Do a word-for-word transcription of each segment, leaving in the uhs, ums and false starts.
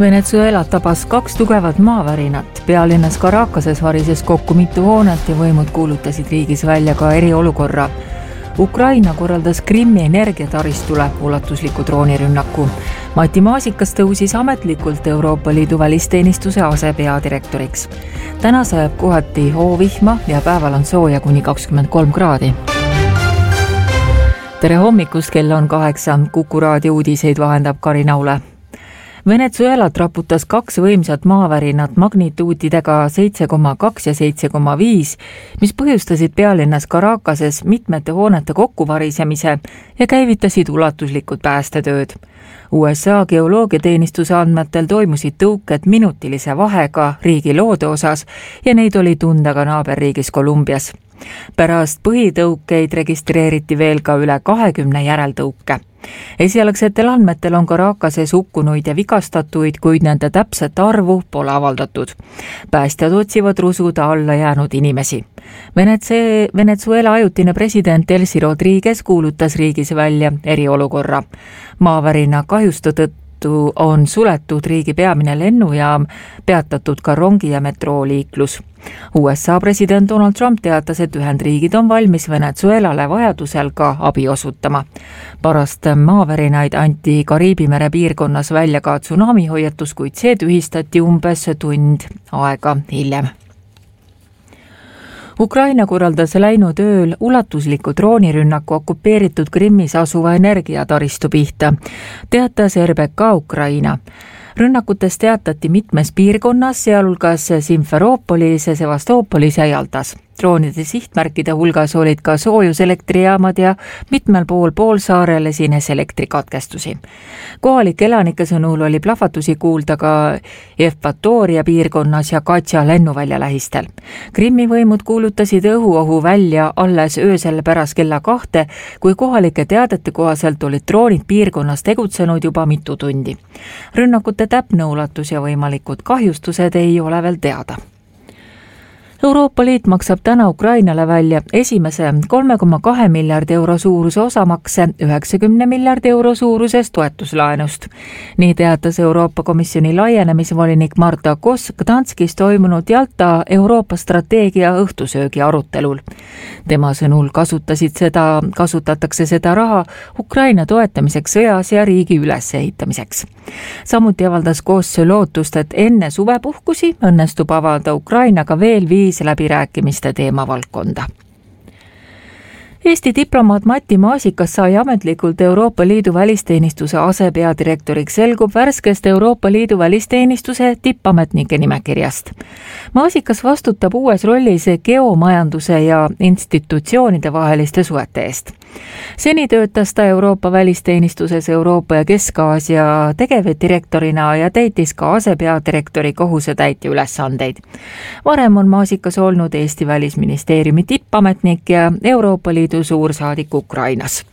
Venezuela tabas kaks tugevat maavärinat. Pealinnas Caracases varises kokku mitu hoonet ja võimud kuulutasid riigis välja ka eriolukorra. Ukraina korraldas Krimmi energiataristule ulatusliku droonirünnaku. Mati Maasikas tõusis ametlikult Euroopa Liidu välisteenistuse asepeadirektoriks. Täna sajab kohati hoovihma ja päeval on sooja kuni kakskümmend kolm kraadi. Tere hommikust, kell on kaheksa. Kuku raadio uudiseid vahendab Karin Aule. Venezuelat raputas kaks võimsat maavärinat magnituutidega seitse koma kaks ja seitse koma viis, mis põhjustasid pealinnas Caracases mitmete hoonete kokkuvarisemise ja käivitasid ulatuslikud päästetööd. U S A geoloogiateenistuse andmetel toimusid tõuked minutilise vahega riigi loode osas ja neid oli tunda ka naaberriigis Kolumbias. Pärast põhitõukeid registreeriti veel ka üle kahekümne järeltõuke. Esialgsetel andmetel on Caracases hukkunuid ja vigastatuid, kuid nende täpset arvu pole avaldatud. Päästjad otsivad rusuda alla jäänud inimesi. Venezuela ajutine president Delcy Rodriguez kuulutas riigis välja eriolukorra. Maavärina kahjuste tõttu on suletud riigi peamine lennujaam, peatatud ka rongi- ja metrooliiklus. U S A president Donald Trump teatas, et Ühendriigid on valmis Venezuelale vajadusel ka abi osutama. Pärast maavärinaid anti Kariibi mere piirkonnas välja ka tsunami hoiatus, kuid see tühistati umbes tund aega hiljem. Ukraina korraldas läinud ööl ulatusliku droonirünnaku okupeeritud Krimmis asuva energiataristu pihta, teatas R B K Ukraina. Rünnakutest teatati mitmes piirkonnas, sealhulgas Simferoopolis, Sevastoopolis ja Jaltas. Droonide sihtmärkide hulgas olid ka soojuselektrijaamad ja mitmel pool poolsaarel esines elektrikatkestusi. Kohalik elanike sõnul oli plahvatusi kuulda ka Evpatoria piirkonnas ja Katja lennuvälja lähistel. Krimmi võimud kuulutasid õhuohu välja alles öösel pärast kella kahte, kui kohalike teadete kohaselt olid droonid piirkonnas tegutsenud juba mitu tundi. Rünnakute täpne ulatus ja võimalikud kahjustused ei ole veel teada. Euroopa Liit maksab täna Ukrainale välja esimese kolme koma kahe miljardi euro suuruse osamakse üheksakümne miljardi euro suurusest toetuslaenust. Nii teatas Euroopa Komisjoni laienemisvolinik Marta Kos Gdanskis toimunud Jalta Euroopa strateegia õhtusöögi arutelul. Tema sõnul kasutasid seda, kasutatakse seda raha Ukraina toetamiseks sõjas ja riigi ülesehitamiseks. Samuti avaldas Kos lootust, et enne suvepuhkusi õnnestub avada Ukrainaga veel viis läbirääkimiste teemavaldkonda. Eesti diplomaat Mati Maasikas sai ametlikult Euroopa Liidu välisteenistuse asepeadirektoriks, selgub värskest Euroopa Liidu välisteenistuse tippametnike nimekirjast. Maasikas vastutab uues rollis geomajanduse ja institutsioonide vaheliste suhete eest. Seni töötas ta Euroopa välisteenistuses Euroopa ja Kesk-Aasia tegevdirektorina ja täitis ka asepeadirektori kohusetäitja ülesandeid. Varem on Maasikas olnud Eesti Välisministeeriumi tippametnik ja Euroopa Liidu suursaadik Ukrainas.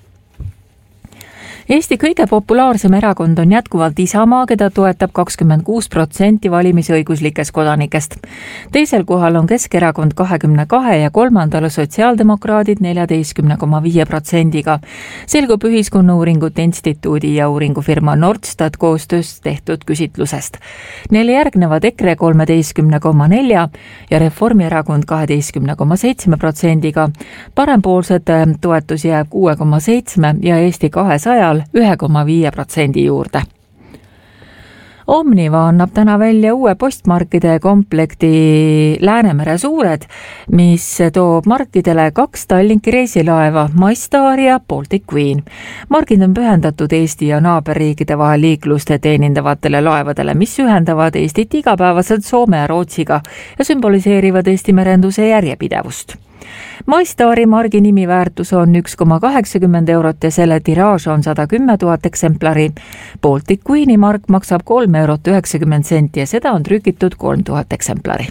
Eesti kõige populaarsem erakond on jätkuvalt Isamaa, keda toetab kakskümmend kuus protsenti valimisõiguslikest kodanikest. Teisel kohal on Keskerakond kahekümne kahe ja kolmandal sotsiaaldemokraadid neljateistkümne koma viie protsendiga. Selgub Ühiskonnauuringute Instituudi ja uuringufirma Nordstat koostöös tehtud küsitlusest. Neile järgnevad EKRE kolmeteistkümne koma nelja ja Reformierakond kaheteistkümne koma seitsme protsendiga. Parempoolsed toetus jääb kuue koma seitsme ja Eesti kahesajal ühe koma viie protsendi juurde. Omniva annab täna välja uue postmarkide komplekti Läänemere suured, mis toob markidele kaks Tallinki reisilaeva MyStar ja Baltic Queen. Margid on pühendatud Eesti ja naaberriikide vahel liikluste teenindavatele laevadele, mis ühendavad Eestit igapäevaselt Soome ja Rootsiga ja sümboliseerivad Eesti merenduse järjepidevust. MyStari margi nimiväärtus on üks koma kaheksakümmend eurot ja selle tiraaž on sada kümme tuhat eksemplari. Baltic Queeni mark maksab kolm eurot üheksakümmend senti ja seda on trükitud kolm tuhat eksemplari.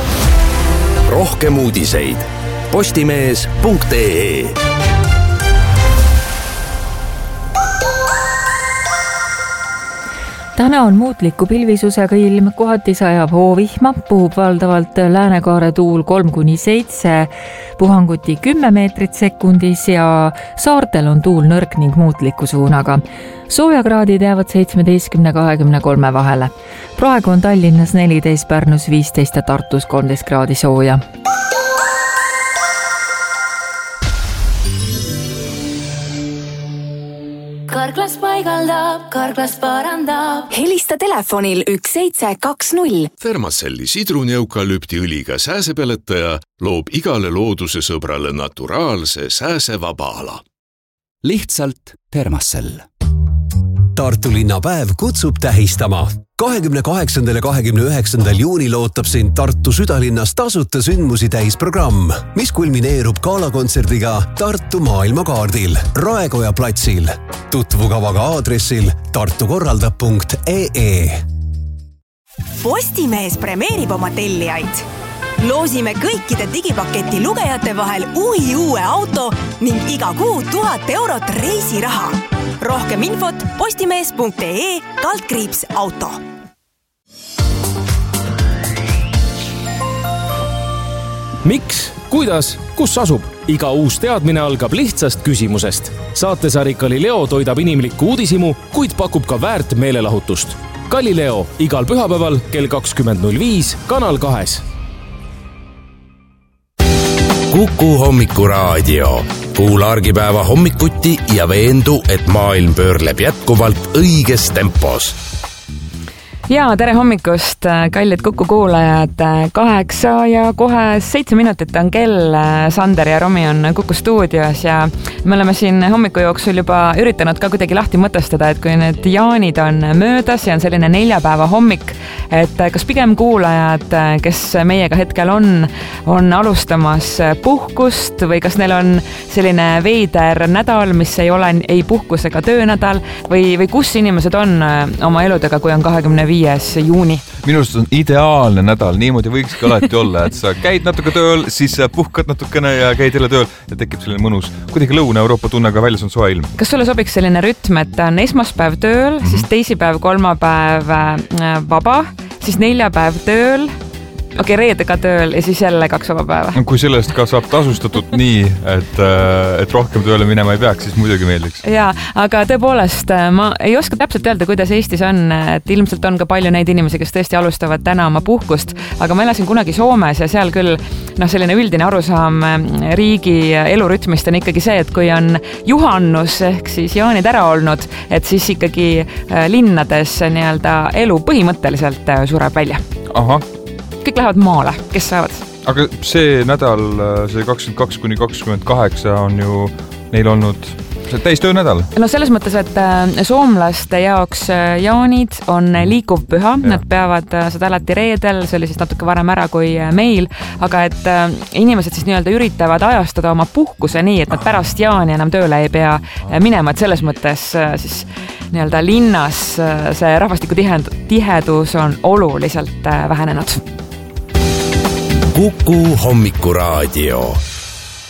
Rohkem uudiseid postimees punkt ee. täna on muutliku pilvisusega ilm, kohati sajab hoovihma, puhub valdavalt läänekaare tuul kolm kuni seitse, puhanguti kümme meetrit sekundis ja saartel on tuul nõrk ning muutliku suunaga. Soojakraadid jäävad seitsmeteistkümne kahekümne kolme vahele. Praegu on Tallinnas neliteist, Pärnus viisteist ja Tartus kolmteist kraadi sooja. Karklas paigaldab, Karklas parandab. Helista telefonil üks seitse kaks null. Thermacelli sidrunieukalüptiõliga sääsepeletaja loob igale looduse sõbrale naturaalse sääsevaba ala. Lihtsalt Thermacell. Tartu linnapäev kutsub tähistama. kahekümne kaheksandal ja kahekümne üheksandal juunil ootab sind Tartu südalinnas tasuta sündmusi täis programm, mis kulmineerub galakontserdiga Tartu maailmakaardil Raekoja platsil. Tutvu kavaga aadressil tartukorraldab punkt ee. Postimees premeerib oma tellijaid. Loosime kõikide digipaketi lugejate vahel uhi uue auto ning iga kuu tuhat eurot reisiraha. Rohkem infot postimees punkt ee kaldkriips auto. Miks, kuidas, kus asub? Iga uus teadmine algab lihtsast küsimusest. Saatesari Galileo toidab inimlikku uudisimu, kuid pakub ka väärt meelelahutust. Galileo igal pühapäeval kell kakskümmend null viis Kanal kahes. Kuku hommikuraadio. Kuula argipäeva hommikuti ja veendu, et maailm pöörleb jätkuvalt õiges tempos. Ja tere hommikust, kallid Kuku kuulajad. Kaheksa ja kohe seitse minutit on kell. Sander ja Romi on Kuku stuudios ja me oleme siin hommiku jooksul juba üritanud ka kuidagi lahti mõtestada, et kui need jaanid on möödas ja on selline neljapäeva hommik, et kas pigem kuulajad, kes meiega hetkel on, on alustamas puhkust või kas neil on selline veider nädal, mis ei ole ei puhkus ega töönädal või, või kus inimesed on oma eludega, kui on kahekümne viies juuni. Minust on ideaalne nädal, niimoodi võikski alati olla, et sa käid natuke tööl, siis puhkad natukene ja käid jälle tööl ja tekib selline mõnus. Kuidagi Lõuna-Euroopa tunnega väljas on soe ilm. Kas sulle sobiks selline rütm, et on esmaspäev tööl, mm-hmm. siis teisipäev, kolmapäev vaba, siis neljapäev tööl, okei, reedega tööl ja siis jälle kaks vaba päeva. Kui sellest ka saab tasustatud nii, et, et rohkem tööle minema ei peaks, siis muidugi meeldiks. Jaa, aga tõepoolest, ma ei oska täpselt öelda, kuidas Eestis on, et ilmselt on ka palju neid inimesi, kes tõesti alustavad täna oma puhkust, aga ma elasin kunagi Soomes ja seal küll noh, selline üldine arusaam riigi elurütmist on ikkagi see, et kui on juhannus ehk siis jaanid ära olnud, et siis ikkagi linnades nii-öelda elu põhimõtteliselt sureb välja. Aha. Kõik lähevad maale, kes saavad. Aga see nädal, see kakskümmend kaks kuni kakskümmend kaheksa on ju neil olnud see täistöö nädal. No selles mõttes, et soomlaste jaoks jaanid on liikuv püha, ja. Nad peavad seda alati reedel, see oli siis natuke varem ära kui meil, aga et inimesed siis nii-öelda üritavad ajastada oma puhkuse nii, et nad pärast jaani enam tööle ei pea minema, et selles mõttes siis nii-öelda linnas see rahvastiku tihedus on oluliselt vähenenud. Kuku hommikuraadio.